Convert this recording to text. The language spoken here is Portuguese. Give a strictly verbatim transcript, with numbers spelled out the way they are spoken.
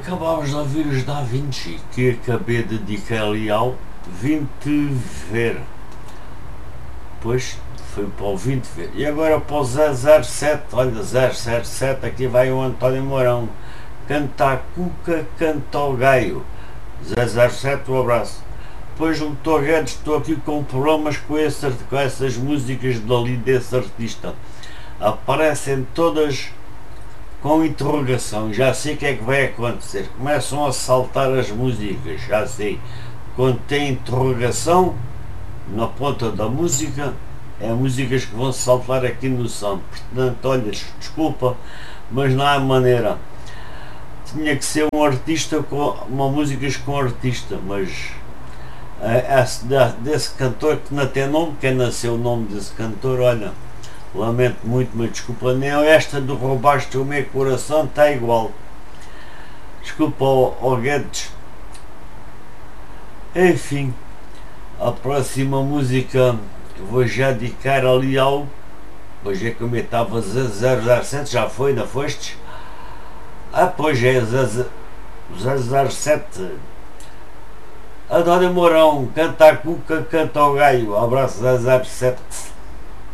Acabámos de ouvir os Da Vinci, que acabei de dedicar ali ao vinte ver. Depois foi para o vinte ver. E agora para o zero zero sete, olha, zero zero sete, aqui vai o António Mourão. Canta a cuca, canta o gaio. zero zero sete, um abraço. Depois o doutor Guedes, estou aqui com problemas com, esse, com essas músicas dali desse artista. Aparecem todas com interrogação, já sei o que é que vai acontecer. Começam a saltar as músicas, já sei. Quando tem interrogação na ponta da música, é músicas que vão saltar aqui no som. Portanto, olha, desculpa, mas não há maneira. Tinha que ser um artista com uma músicas com artista, mas esse, desse cantor que não tem nome, quem nasceu o nome desse cantor, olha, lamento muito, mas desculpa, nem esta do Roubaste o Meu Coração está igual. Desculpa ao, ao Guedes. Enfim, a próxima música vou já dedicar ali ao, hoje é que eu estava zero zero sete, já foi, não foste? Ah, pois é, zero zero sete. António Mourão, canta a cuca, canta o gaio. Abraço zero zero sete.